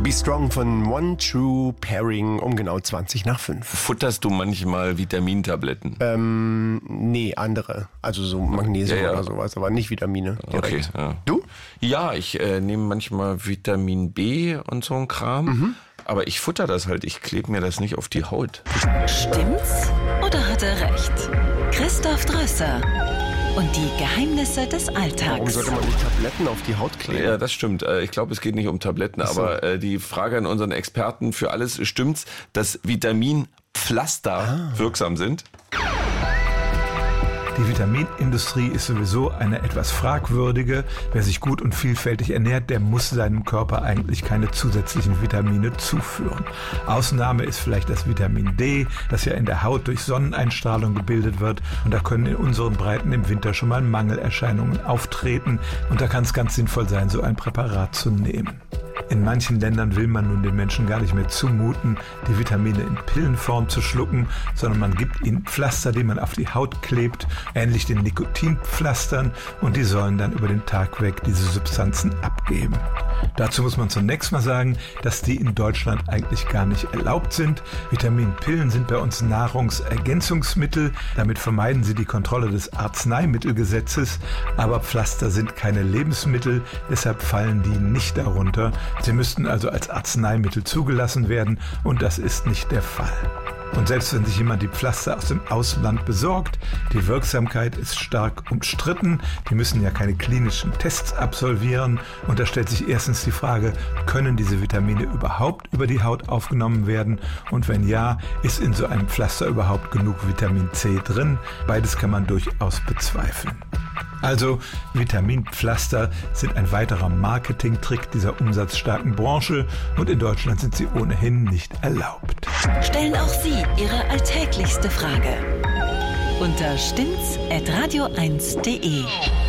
Be Strong von One True Pairing um genau 5:20. Futterst du manchmal Vitamintabletten? Nee, andere. Also so Magnesium oder sowas, aber nicht Vitamine direkt. Okay, ja. Du? Ja, ich nehme manchmal Vitamin B und so ein Kram. Aber ich futter das halt, ich klebe mir das nicht auf die Haut. Stimmt's oder hat er recht? Christoph Drösser und die Geheimnisse des Alltags. Warum sollte man die Tabletten auf die Haut kleben? Ja, das stimmt. Ich glaube, es geht nicht um Tabletten, aber die Frage an unseren Experten für alles, stimmt's, dass Vitaminpflaster wirksam sind? Die Vitaminindustrie ist sowieso eine etwas fragwürdige. Wer sich gut und vielfältig ernährt, der muss seinem Körper eigentlich keine zusätzlichen Vitamine zuführen. Ausnahme ist vielleicht das Vitamin D, das ja in der Haut durch Sonneneinstrahlung gebildet wird. Und da können in unseren Breiten im Winter schon mal Mangelerscheinungen auftreten. Und da kann es ganz sinnvoll sein, so ein Präparat zu nehmen. In manchen Ländern will man nun den Menschen gar nicht mehr zumuten, die Vitamine in Pillenform zu schlucken, sondern man gibt ihnen Pflaster, die man auf die Haut klebt, ähnlich den Nikotinpflastern, und die sollen dann über den Tag weg diese Substanzen abgeben. Dazu muss man zunächst mal sagen, dass die in Deutschland eigentlich gar nicht erlaubt sind. Vitaminpillen sind bei uns Nahrungsergänzungsmittel, damit vermeiden sie die Kontrolle des Arzneimittelgesetzes, aber Pflaster sind keine Lebensmittel, deshalb fallen die nicht darunter. Sie müssten also als Arzneimittel zugelassen werden, und das ist nicht der Fall. Und selbst wenn sich jemand die Pflaster aus dem Ausland besorgt, die Wirksamkeit ist stark umstritten. Die müssen ja keine klinischen Tests absolvieren. Und da stellt sich erstens die Frage, können diese Vitamine überhaupt über die Haut aufgenommen werden? Und wenn ja, ist in so einem Pflaster überhaupt genug Vitamin C drin? Beides kann man durchaus bezweifeln. Also, Vitaminpflaster sind ein weiterer Marketingtrick dieser umsatzstarken Branche, und in Deutschland sind sie ohnehin nicht erlaubt. Stellen auch Sie Ihre alltäglichste Frage unter stimmt's@radio1.de.